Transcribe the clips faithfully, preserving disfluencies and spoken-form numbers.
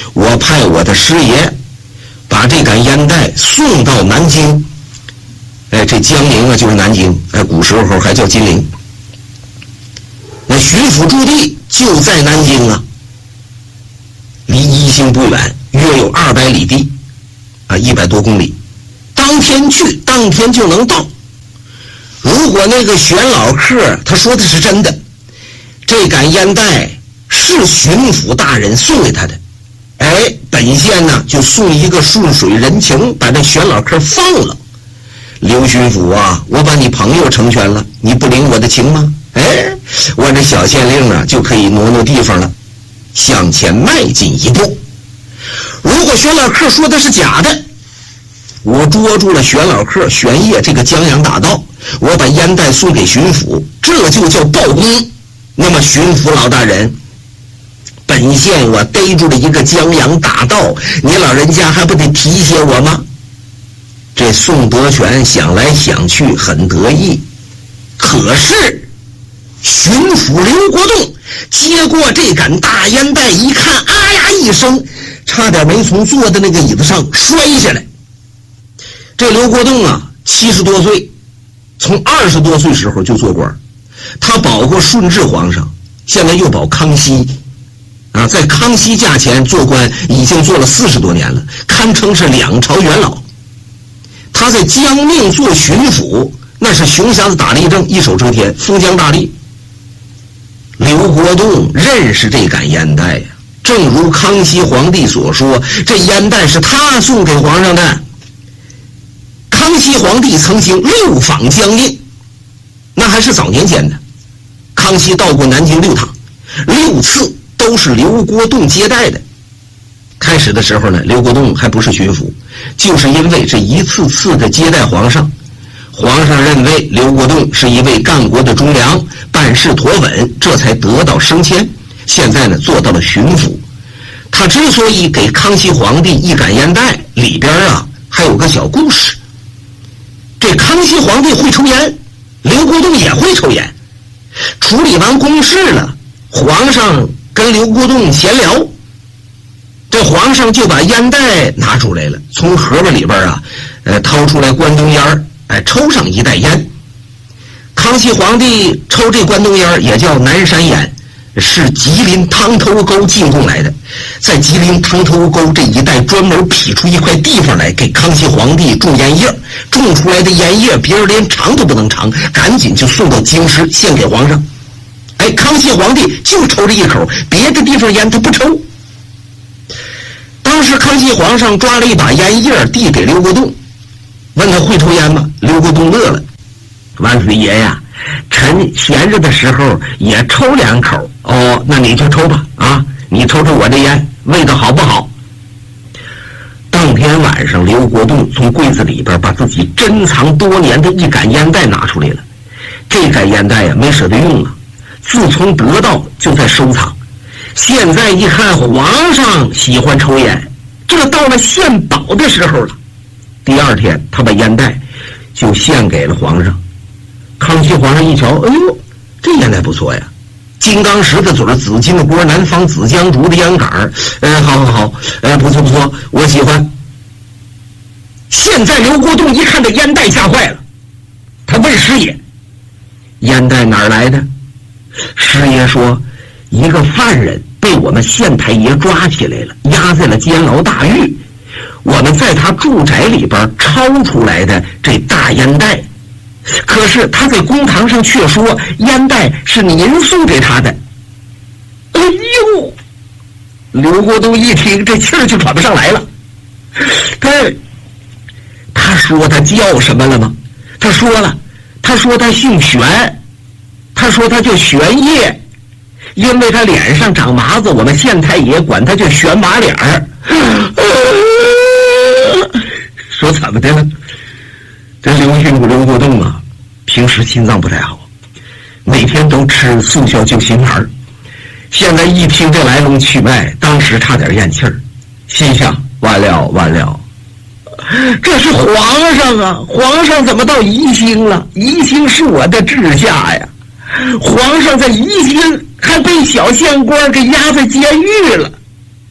我派我的师爷把这杆烟袋送到南京。哎，这江陵啊就是南京，哎，古时候还叫金陵。那巡抚驻地就在南京啊，离宜兴不远，约有二百里地，啊，一百多公里。当天去，当天就能到。如果那个玄老客他说的是真的，这杆烟袋是巡抚大人送给他的，哎，本县呢就送一个顺水人情，把这玄老客放了。刘巡抚啊，我把你朋友成全了，你不领我的情吗？哎，我这小县令啊就可以挪挪地方了，向前迈进一步。如果玄老客说的是假的，我捉住了玄老客玄烨这个江洋大盗，我把烟袋送给巡抚，这就叫报功。那么巡抚老大人，本县我逮住了一个江洋大盗，你老人家还不得提携我吗？这宋德全想来想去很得意，可是巡抚刘国栋接过这杆大烟袋一看，啊呀一声，差点没从坐的那个椅子上摔下来。这刘国栋啊，七十多岁，从二十多岁时候就做官，他保过顺治皇上，现在又保康熙啊，在康熙驾前做官已经做了四十多年了，堪称是两朝元老。他在江宁做巡抚，那是熊瞎子打了一阵，一手遮天，封疆大吏。刘国栋认识这杆烟袋呀，正如康熙皇帝所说，这烟袋是他送给皇上的。康熙皇帝曾经六访江宁，那还是早年间的。康熙到过南京六趟，六次都是刘国栋接待的。开始的时候呢，刘国栋还不是巡抚，就是因为这一次次的接待皇上，皇上认为刘国栋是一位干国的忠良，办事妥稳，这才得到升迁。现在呢，做到了巡抚。他之所以给康熙皇帝一杆烟袋，里边啊还有个小故事。这康熙皇帝会抽烟，刘国栋也会抽烟。处理完公事了，皇上跟刘国栋闲聊，这皇上就把烟袋拿出来了，从盒子里边啊，呃，掏出来关东烟，哎，抽上一袋烟。康熙皇帝抽这关东烟也叫南山烟，是吉林汤头沟进贡来的，在吉林汤头沟这一带专门辟出一块地方来给康熙皇帝种烟叶，种出来的烟叶别人连尝都不能尝，赶紧就送到京师献给皇上。哎，康熙皇帝就抽这一口，别的地方烟他不抽。当时康熙皇上抓了一把烟叶递给刘国栋，问他会抽烟吗？刘国栋乐了，万岁爷呀，臣闲着的时候也抽两口。哦，那你就抽吧，啊，你抽抽我的烟，味道好不好？当天晚上，刘国栋从柜子里边把自己珍藏多年的一杆烟袋拿出来了。这杆烟袋呀，没舍得用啊，自从得到就在收藏。现在一看皇上喜欢抽烟，这到了献宝的时候了。第二天他把烟袋就献给了皇上。康熙皇上一瞧，哎呦，这烟袋不错呀，金刚石的嘴，紫金的锅，南方紫姜竹的烟杆，呃，好好好，呃，不错不错，我喜欢。现在刘国栋一看这烟袋吓坏了，他问师爷，烟袋哪儿来的？师爷说，一个犯人被我们县太爷抓起来了，押在了监牢大狱，我们在他住宅里边抄出来的这大烟袋，可是他在公堂上却说烟袋是您送给他的。哎呦，刘国栋一听这气儿就喘不上来了。他他说他叫什么了吗？他说了，他说他姓玄，他说他叫玄烨，因为他脸上长麻子，我们县太爷管他叫玄麻脸儿。说怎么的了？这刘巡抚刘国栋啊，平时心脏不太好，每天都吃速效救心丸，现在一听这来龙去脉，当时差点咽气儿，心想完了完了，这是皇上啊！皇上怎么到宜兴了？宜兴是我的治下呀，皇上在宜兴还被小县官给押在监狱了。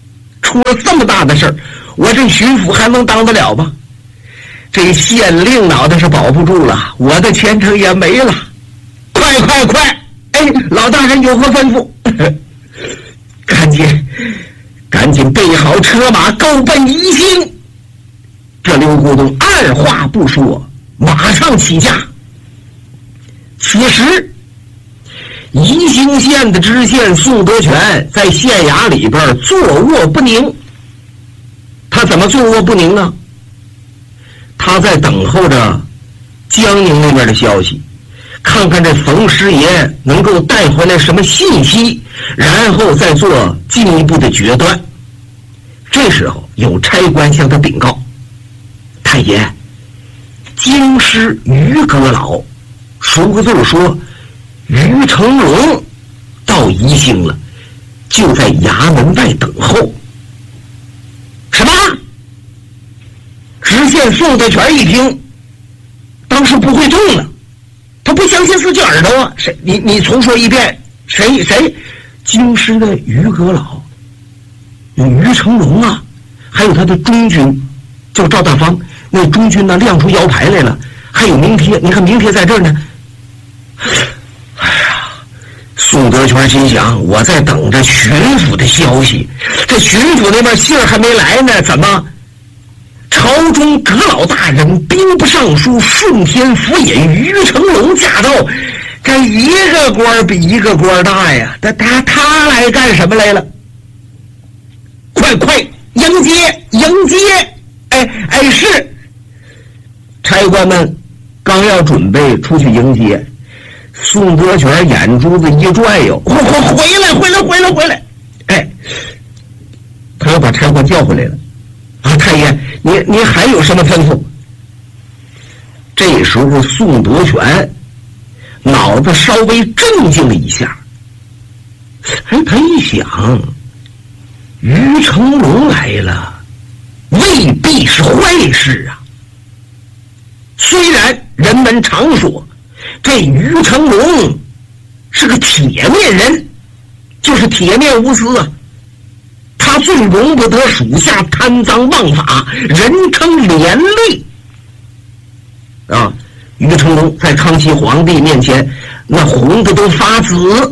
出了这么大的事儿，我这巡抚还能当得了吗？这县令脑袋是保不住了，我的前程也没了。快快快！哎，老大人有何吩咐？赶紧，赶紧备好车马，高奔宜兴。这刘古董二话不说，马上起驾。此时，宜兴县的知县宋德全在县衙里边坐卧不宁。他怎么坐卧不宁呢？他在等候着江宁那边的消息，看看这冯师爷能够带回来什么信息，然后再做进一步的决断。这时候有差官向他禀告：太爷，京师于阁老，熟个字说于成龙到宜兴了，就在衙门外等候。什么？知县宋德全一听，当时不会动了，他不相信自己耳朵啊！谁？你你重说一遍，谁谁？京师的于阁老，有于成龙啊，还有他的中军叫赵大方，那中军呢亮出腰牌来了，还有名帖，你看名帖在这儿呢。哎呀，宋德全心想，我在等着巡抚的消息，这巡抚那边信儿还没来呢，怎么？朝中阁老大人兵部尚书顺天府尹于成龙驾到，这一个官比一个官大呀！他他他来干什么来了？快快迎接迎接！哎哎是，差官们刚要准备出去迎接，宋德全眼珠子一转悠，回回来回来回来回来！哎，他要把差官叫回来了。啊，太爷，你你还有什么吩咐？这时候宋德全脑子稍微镇静了一下，哎，他一想，于成龙来了，未必是坏事啊。虽然人们常说这于成龙是个铁面人，就是铁面无私啊。他最容不得属下贪赃枉法，人称连累啊！于成龙在康熙皇帝面前那红的都发紫。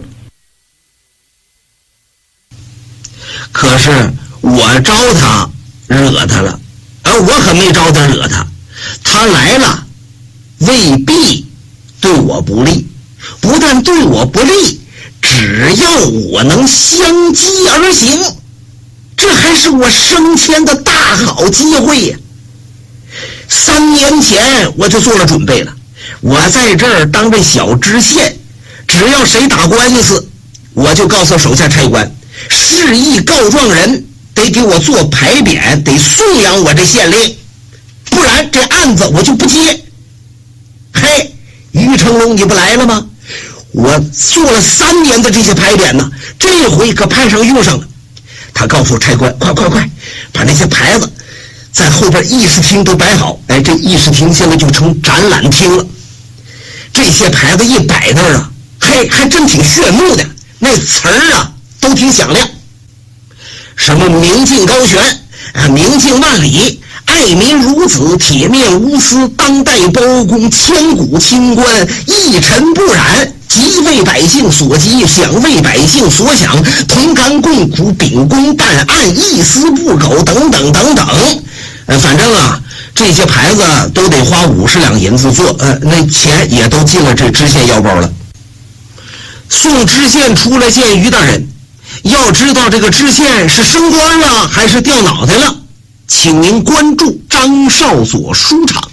可是我招他惹他了，而我可没招他惹他，他来了未必对我不利，不但对我不利，只要我能相机而行，这还是我升迁的大好机会呀！三年前我就做了准备了，我在这儿当这小知县，只要谁打官司，我就告诉手下差官，示意告状人得给我做牌匾，得颂扬我这县令，不然这案子我就不接。嘿，于成龙你不来了吗？我做了三年的这些牌匾呢，这回可派上用上了。他告诉差官，快快快，把那些牌子在后边议事厅都摆好。哎，这议事厅现在就成展览厅了。这些牌子一摆那儿啊，嘿，还真挺炫目的，那词儿啊都挺响亮。什么明镜高悬啊，明镜万里，爱民如子，铁面无私，当代包公，千古清官，一尘不染，即为百姓所急，想为百姓所想，同甘共苦，秉公办案，一丝不苟，等等等等。呃，反正啊，这些牌子都得花五十两银子做，呃，那钱也都进了这知县腰包了。宋知县出来见于大人，要知道这个知县是升官了还是掉脑袋了，请您关注张少佐书场。